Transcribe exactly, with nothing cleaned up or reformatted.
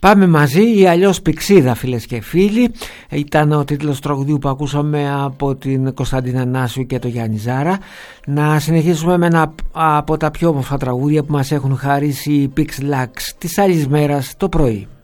Πάμε μαζί ή αλλιώς Πηξίδα, φίλες και φίλοι. Ήταν ο τίτλος τραγουδίου που ακούσαμε από την Κωνσταντίνα Νάσου και το Γιάννη Ζάρα. Να συνεχίσουμε με ένα από τα πιο όμορφα τραγούδια που μας έχουν χαρίσει οι Pixlax της άλλης μέρας το πρωί.